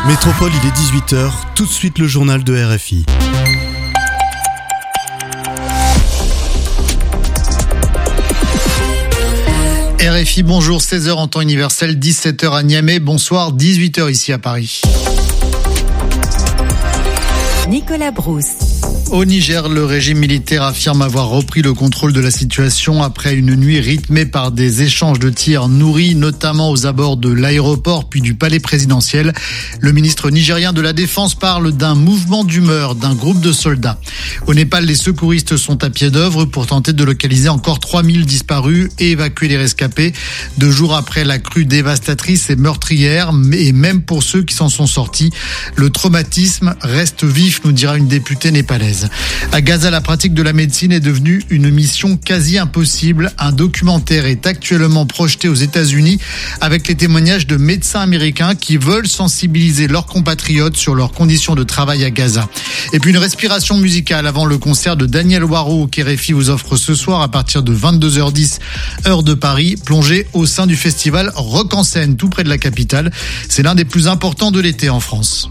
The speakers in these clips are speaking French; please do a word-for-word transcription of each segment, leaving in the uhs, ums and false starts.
Métropole, il est dix-huit heures, tout de suite le journal de R F I. R F I, bonjour, seize heures en temps universel, dix-sept heures à Niamey, bonsoir, dix-huit heures ici à Paris. Nicolas Brousse. Au Niger, le régime militaire affirme avoir repris le contrôle de la situation après une nuit rythmée par des échanges de tirs nourris, notamment aux abords de l'aéroport puis du palais présidentiel. Le ministre nigérien de la Défense parle d'un mouvement d'humeur d'un groupe de soldats. Au Népal, les secouristes sont à pied d'œuvre pour tenter de localiser encore trois mille disparus et évacuer les rescapés. Deux jours après la crue dévastatrice et meurtrière, et même pour ceux qui s'en sont sortis, le traumatisme reste vif, nous dira une députée népalaise. À Gaza, la pratique de la médecine est devenue une mission quasi impossible. Un documentaire est actuellement projeté aux États-Unis avec les témoignages de médecins américains qui veulent sensibiliser leurs compatriotes sur leurs conditions de travail à Gaza. Et puis une respiration musicale avant le concert de Daniel Waro qu'R F I vous offre ce soir à partir de vingt-deux heures dix, heure de Paris, plongé au sein du festival Rock en Seine, tout près de la capitale. C'est l'un des plus importants de l'été en France.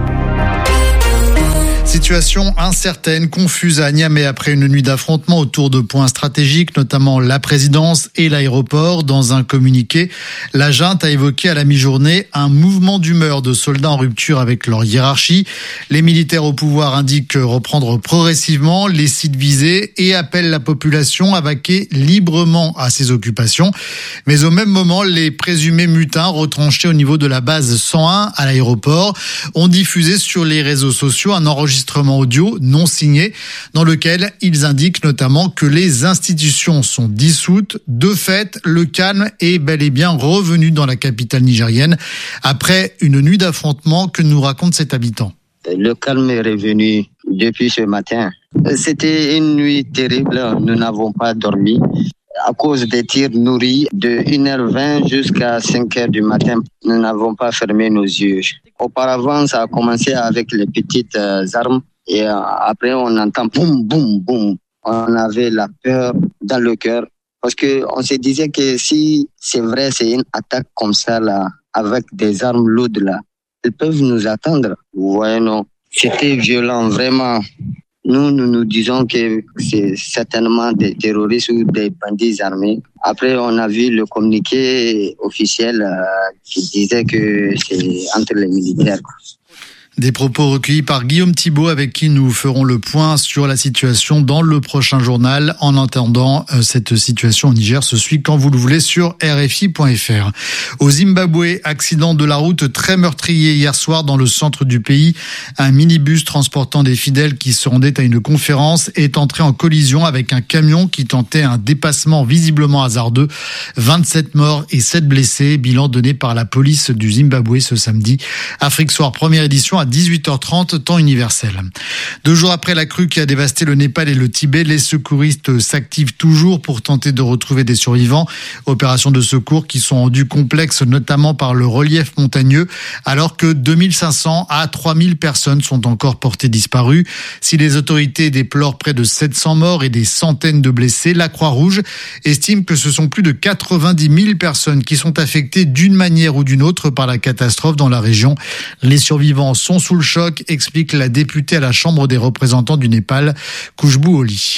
Situation incertaine, confuse à Niamey après une nuit d'affrontement autour de points stratégiques, notamment la présidence et l'aéroport. Dans un communiqué, la junte a évoqué à la mi-journée un mouvement d'humeur de soldats en rupture avec leur hiérarchie. Les militaires au pouvoir indiquent reprendre progressivement les sites visés et appellent la population à vaquer librement à ses occupations. Mais au même moment, les présumés mutins retranchés au niveau de la base cent un à l'aéroport ont diffusé sur les réseaux sociaux un enregistrement audio non signé dans lequel ils indiquent notamment que les institutions sont dissoutes. De fait, le calme est bel et bien revenu dans la capitale nigérienne après une nuit d'affrontement que nous raconte cet habitant. Le calme est revenu depuis ce matin. C'était une nuit terrible, nous n'avons pas dormi à cause des tirs nourris de une heure vingt jusqu'à cinq heures du matin. Nous n'avons pas fermé nos yeux. Auparavant, ça a commencé avec les petites euh, armes et euh, après on entend boum, boum, boum. On avait la peur dans le cœur parce que on se disait que si c'est vrai, c'est une attaque comme ça là, avec des armes lourdes là, ils peuvent nous attendre. Vous voyez, non, c'était violent vraiment. Nous, nous nous disons que c'est certainement des terroristes ou des bandits armés. Après, on a vu le communiqué officiel euh, qui disait que c'est entre les militaires. Des propos recueillis par Guillaume Thibault avec qui nous ferons le point sur la situation dans le prochain journal. En attendant, cette situation au Niger se suit quand vous le voulez sur R F I point F R. Au Zimbabwe, accident de la route très meurtrier hier soir dans le centre du pays. Un minibus transportant des fidèles qui se rendaient à une conférence est entré en collision avec un camion qui tentait un dépassement visiblement hasardeux. vingt-sept morts et sept blessés. Bilan donné par la police du Zimbabwe ce samedi. Afrique Soir, première édition à dix-huit heures trente, temps universel. Deux jours après la crue qui a dévasté le Népal et le Tibet, les secouristes s'activent toujours pour tenter de retrouver des survivants. Opérations de secours qui sont rendues complexes, notamment par le relief montagneux, alors que deux mille cinq cents à trois mille personnes sont encore portées disparues. Si les autorités déplorent près de sept cents morts et des centaines de blessés, la Croix-Rouge estime que ce sont plus de quatre-vingt-dix mille personnes qui sont affectées d'une manière ou d'une autre par la catastrophe dans la région. Les survivants sont sous le choc, explique la députée à la Chambre des représentants du Népal, Khushbu Oli.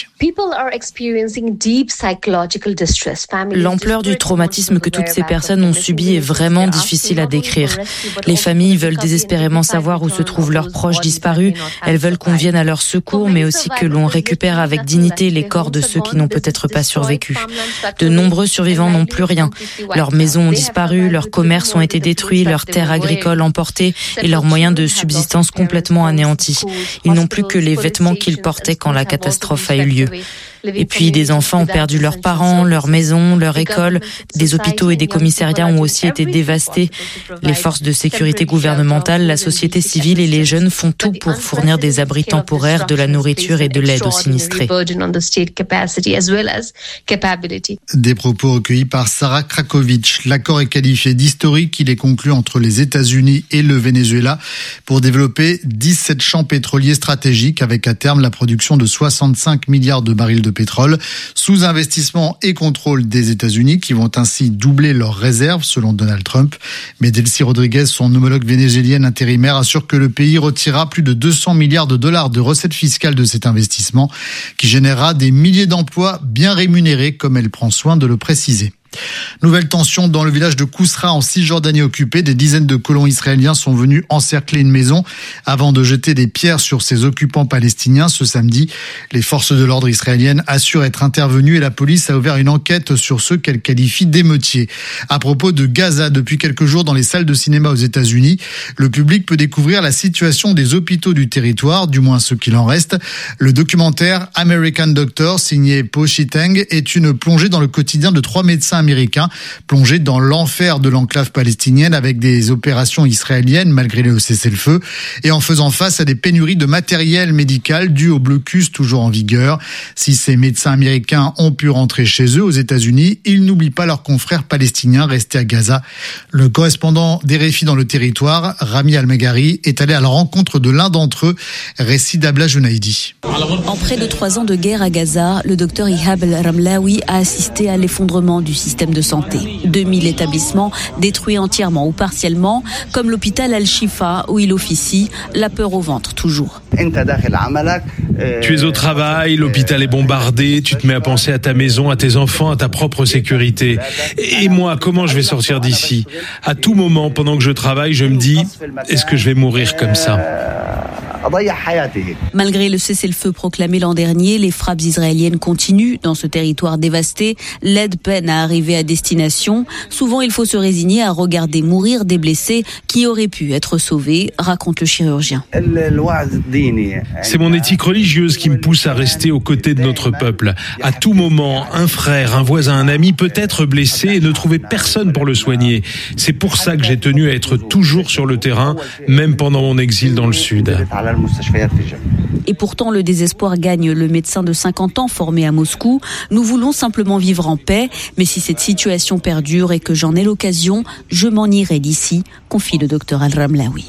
L'ampleur du traumatisme que toutes ces personnes ont subi est vraiment difficile à décrire. Les familles veulent désespérément savoir où se trouvent leurs proches disparus. Elles veulent qu'on vienne à leur secours, mais aussi que l'on récupère avec dignité les corps de ceux qui n'ont peut-être pas survécu. De nombreux survivants n'ont plus rien. Leurs maisons ont disparu, leurs commerces ont été détruits, leurs terres agricoles emportées et leurs moyens de subsistance complètement anéantis. Ils n'ont plus que les vêtements qu'ils portaient quand la catastrophe a eu lieu. Et puis des enfants ont perdu leurs parents, leurs maisons, leur école. Des hôpitaux et des commissariats ont aussi été dévastés. Les forces de sécurité gouvernementales, la société civile et les jeunes font tout pour fournir des abris temporaires, de la nourriture et de l'aide aux sinistrés. Des propos recueillis par Sarah Krakovic. L'accord est qualifié d'historique. Il est conclu entre les États-Unis et le Venezuela pour développer dix-sept champs pétroliers stratégiques avec à terme la production de soixante-cinq milliards de barils de pétrole. Sous-investissement et contrôle des États-Unis qui vont ainsi doubler leurs réserves selon Donald Trump. Mais Delcy Rodriguez, son homologue vénézuélienne intérimaire, assure que le pays retirera plus de deux cents milliards de dollars de recettes fiscales de cet investissement qui générera des milliers d'emplois bien rémunérés, comme elle prend soin de le préciser. Nouvelle tension dans le village de Kousra en Cisjordanie occupée. Des dizaines de colons israéliens sont venus encercler une maison avant de jeter des pierres sur ses occupants palestiniens. Ce samedi, les forces de l'ordre israéliennes assurent être intervenues et la police a ouvert une enquête sur ceux qu'elle qualifie d'émeutiers. À propos de Gaza, depuis quelques jours dans les salles de cinéma aux États-Unis, le public peut découvrir la situation des hôpitaux du territoire, du moins ce qu'il en reste. Le documentaire American Doctor, signé Po Shiteng, est une plongée dans le quotidien de trois médecins américains plongés dans l'enfer de l'enclave palestinienne avec des opérations israéliennes malgré le cessez-le-feu et en faisant face à des pénuries de matériel médical dues au blocus toujours en vigueur. Si ces médecins américains ont pu rentrer chez eux aux États-Unis, ils n'oublient pas leurs confrères palestiniens restés à Gaza. Le correspondant d'R F I dans le territoire, Rami Al-Meghari, est allé à la rencontre de l'un d'entre eux, récit d'Abla Junaidi. En près de trois ans de guerre à Gaza, le docteur Ihab El-Ramlawi a assisté à l'effondrement du système de santé. deux mille établissements détruits entièrement ou partiellement, comme l'hôpital Al-Shifa où il officie, la peur au ventre toujours. Tu es au travail, l'hôpital est bombardé, tu te mets à penser à ta maison, à tes enfants, à ta propre sécurité. Et moi, comment je vais sortir d'ici ? À tout moment, pendant que je travaille, je me dis, est-ce que je vais mourir comme ça ? Malgré le cessez-le-feu proclamé l'an dernier, les frappes israéliennes continuent dans ce territoire dévasté. L'aide peine à arriver à destination. Souvent, il faut se résigner à regarder mourir des blessés qui auraient pu être sauvés, raconte le chirurgien. C'est mon éthique religieuse qui me pousse à rester aux côtés de notre peuple. À tout moment, un frère, un voisin, un ami peut être blessé et ne trouver personne pour le soigner. C'est pour ça que j'ai tenu à être toujours sur le terrain, même pendant mon exil dans le sud. Et pourtant, le désespoir gagne le médecin de cinquante ans formé à Moscou. Nous voulons simplement vivre en paix, mais si cette situation perdure et que j'en ai l'occasion, je m'en irai d'ici, confie le docteur Al-Ramlawi.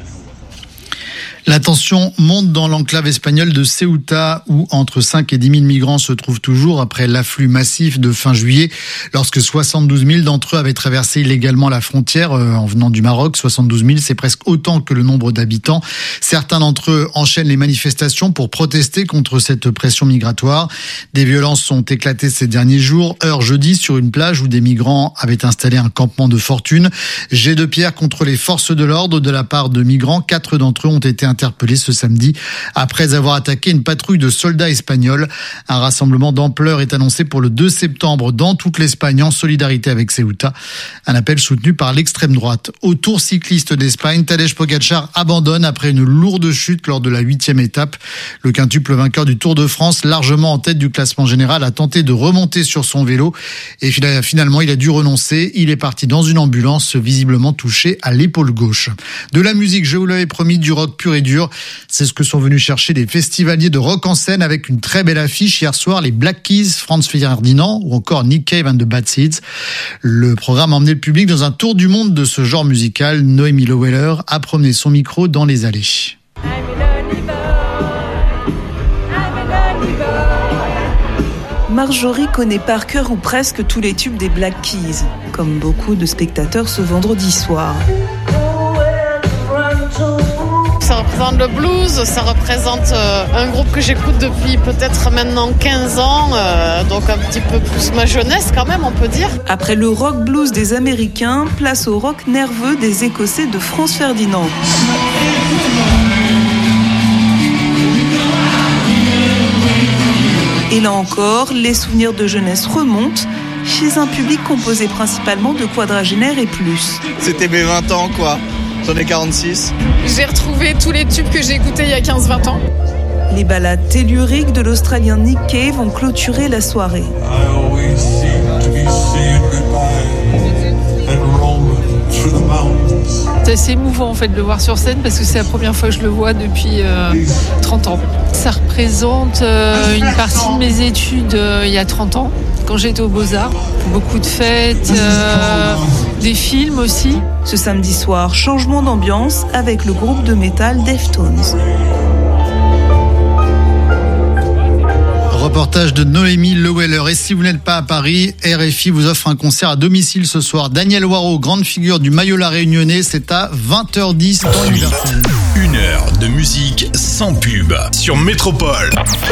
La tension monte dans l'enclave espagnole de Ceuta où entre cinq et dix mille migrants se trouvent toujours après l'afflux massif de fin juillet lorsque soixante-douze mille d'entre eux avaient traversé illégalement la frontière en venant du Maroc. soixante-douze mille, c'est presque autant que le nombre d'habitants. Certains d'entre eux enchaînent les manifestations pour protester contre cette pression migratoire. Des violences sont éclatées ces derniers jours. Heure jeudi sur une plage où des migrants avaient installé un campement de fortune. Jet de pierre contre les forces de l'ordre de la part de migrants. Quatre d'entre eux ont été interpellés ce samedi après avoir attaqué une patrouille de soldats espagnols. Un rassemblement d'ampleur est annoncé pour le deux septembre dans toute l'Espagne en solidarité avec Ceuta. Un appel soutenu par l'extrême droite. Au Tour cycliste d'Espagne, Tadej Pogačar abandonne après une lourde chute lors de la huitième étape. Le quintuple vainqueur du Tour de France, largement en tête du classement général, a tenté de remonter sur son vélo et finalement il a dû renoncer. Il est parti dans une ambulance visiblement touché à l'épaule gauche. De la musique, je vous l'avais promis, du rock pur et dur. C'est ce que sont venus chercher les festivaliers de rock en scène avec une très belle affiche hier soir, les Black Keys, Franz Ferdinand ou encore Nick Cave and the Bad Seeds. Le programme a emmené le public dans un tour du monde de ce genre musical. Noémie Loweller a promené son micro dans les allées. Marjorie connaît par cœur ou presque tous les tubes des Black Keys, comme beaucoup de spectateurs ce vendredi soir. Ça représente le blues, ça représente euh, un groupe que j'écoute depuis peut-être maintenant quinze ans, euh, donc un petit peu plus ma jeunesse quand même, on peut dire. Après le rock blues des Américains, place au rock nerveux des Écossais de Franz Ferdinand. Et là encore, les souvenirs de jeunesse remontent chez un public composé principalement de quadragénaires et plus. C'était mes vingt ans quoi. J'en ai quarante-six. J'ai retrouvé tous les tubes que j'ai écoutés il y a quinze vingt ans. Les ballades telluriques de l'Australien Nick Cave ont clôturé la soirée. C'est assez émouvant en fait de le voir sur scène parce que c'est la première fois que je le vois depuis euh, trente ans. Ça représente euh, une partie de mes études euh, il y a trente ans, quand j'étais aux Beaux-Arts. Beaucoup de fêtes, euh, des films aussi. Ce samedi soir, changement d'ambiance avec le groupe de métal Deftones. Reportage de Noémie Leweller. Et si vous n'êtes pas à Paris, R F I vous offre un concert à domicile ce soir. Daniel Waro, grande figure du Mayol-La réunionnais, c'est à vingt heures dix, temps universel. Une heure de musique sans pub sur Métropole.